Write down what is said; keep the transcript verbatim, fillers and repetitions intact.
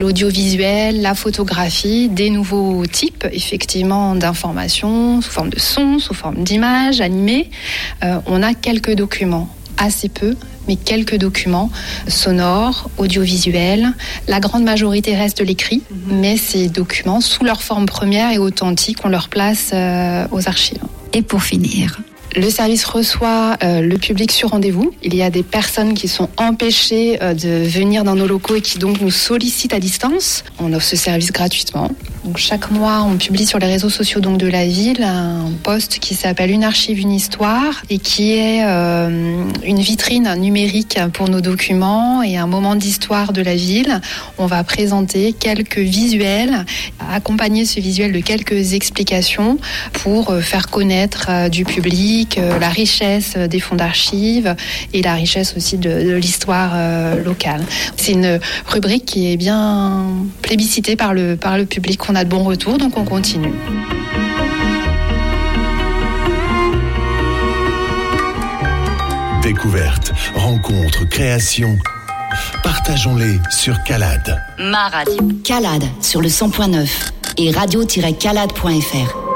l'audiovisuel, la photographie, des nouveaux types, effectivement, d'informations, sous forme de son, sous forme d'images, animées. Euh, on a quelques documents, assez peu, mais quelques documents sonores, audiovisuels. La grande majorité reste l'écrit, mais ces documents, sous leur forme première et authentique, on leur place euh, aux archives. Et pour finir, le service reçoit euh, le public sur rendez-vous. Il y a des personnes qui sont empêchées euh, de venir dans nos locaux et qui donc nous sollicitent à distance. On offre ce service gratuitement. Donc chaque mois, on publie sur les réseaux sociaux donc de la ville un post qui s'appelle Une archive, une histoire et qui est euh, une vitrine numérique pour nos documents et un moment d'histoire de la ville. On va présenter quelques visuels, accompagner ce visuel de quelques explications pour euh, faire connaître euh, du public euh, la richesse des fonds d'archives et la richesse aussi de, de l'histoire euh, locale. C'est une rubrique qui est bien plébiscitée par le, par le public. On a de bons retours, donc on continue. Découvertes, rencontres, créations. Partageons-les sur Calade. Ma radio. Calade sur le cent point neuf et radio tiret calade point f r.